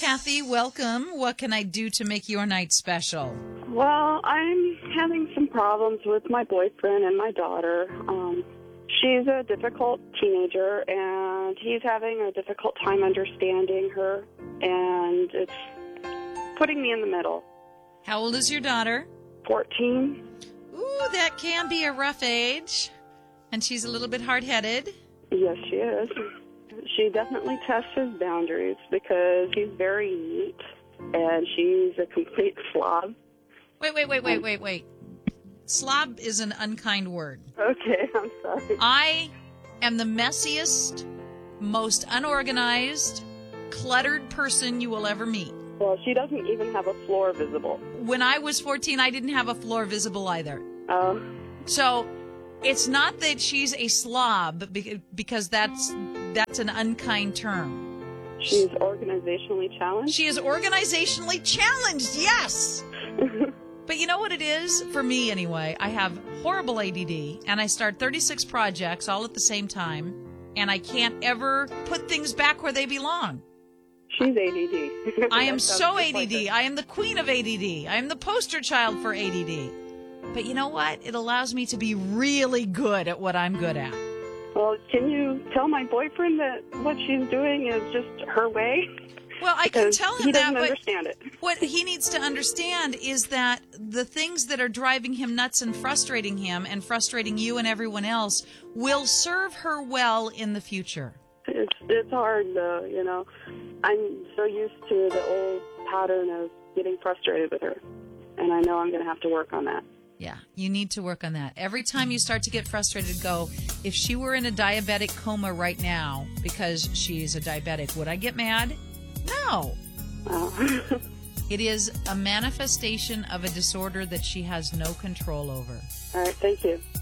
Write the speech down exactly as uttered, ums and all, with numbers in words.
Kathy. Welcome. What can I do to make your night special? Well, I'm having some problems with my boyfriend and my daughter. Um, she's a difficult teenager, and he's having a difficult time understanding her, and it's putting me in the middle. How old is your daughter? fourteen. Ooh, that can be a rough age. And she's a little bit hard-headed. Yes, she is. She definitely tests his boundaries because he's very neat, and she's a complete slob. Wait, wait, wait, wait, wait, wait. Slob is an unkind word. Okay, I'm sorry. I am the messiest, most unorganized, cluttered person you will ever meet. Well, she doesn't even have a floor visible. When I was fourteen, I didn't have a floor visible either. Um, So it's not that she's a slob, be- because that's that's an unkind term. she's organizationally challenged. She is organizationally challenged, yes. But you know what it is? For me, anyway, I have horrible A D D, and I start thirty-six projects all at the same time, and I can't ever put things back where they belong. She's A D D. I am That sounds so just A D like D. her. I am the queen of A D D. I am the poster child for A D D. But you know what? It allows me to be really good at what I'm good at. Well, can you tell my boyfriend that what she's doing is just her way? Well, I can Because tell him he that, doesn't but understand it. what he needs to understand is that the things that are driving him nuts and frustrating him and frustrating you and everyone else will serve her well in the future. It's it's hard, though, you know. I'm so used to the old pattern of getting frustrated with her, and I know I'm going to have to work on that. Yeah, you need to work on that. Every time you start to get frustrated, go, if she were in a diabetic coma right now because she's a diabetic, would I get mad? No. Uh, It is a manifestation of a disorder that she has no control over. all right, thank you.